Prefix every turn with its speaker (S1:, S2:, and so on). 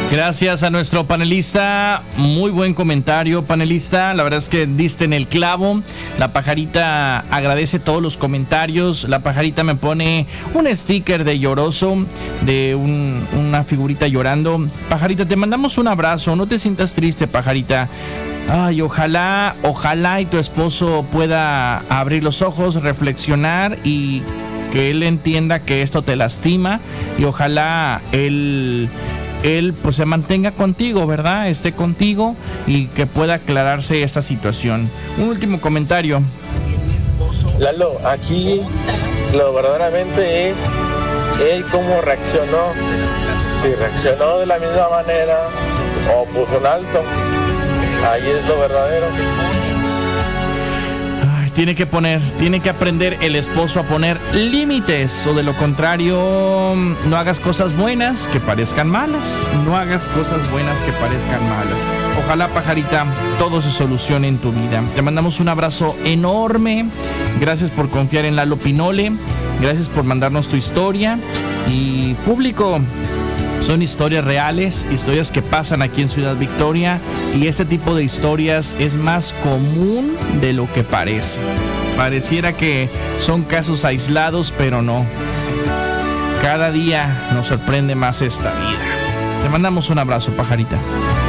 S1: Gracias a nuestro panelista, muy buen comentario, panelista, la verdad es que diste en el clavo. La pajarita agradece todos los comentarios, la pajarita me pone un sticker de lloroso, de una figurita llorando. Pajarita, te mandamos un abrazo, no te sientas triste, pajarita. Ay, ojalá y tu esposo pueda abrir los ojos, reflexionar y que él entienda que esto te lastima, y ojalá él pues se mantenga contigo, ¿verdad? Esté contigo y que pueda aclararse esta situación. Un último comentario.
S2: Lalo, aquí lo verdaderamente es él cómo reaccionó. Si reaccionó de la misma manera o puso un alto, ahí es lo verdadero.
S1: Tiene que aprender el esposo a poner límites, o de lo contrario, no hagas cosas buenas que parezcan malas. No hagas cosas buenas que parezcan malas. Ojalá, pajarita, todo se solucione en tu vida. Te mandamos un abrazo enorme. Gracias por confiar en Lalo Pinole. Gracias por mandarnos tu historia. Y público, son historias reales, historias que pasan aquí en Ciudad Victoria, y este tipo de historias es más común de lo que parece. Pareciera que son casos aislados, pero no. Cada día nos sorprende más esta vida. Te mandamos un abrazo, pajarita.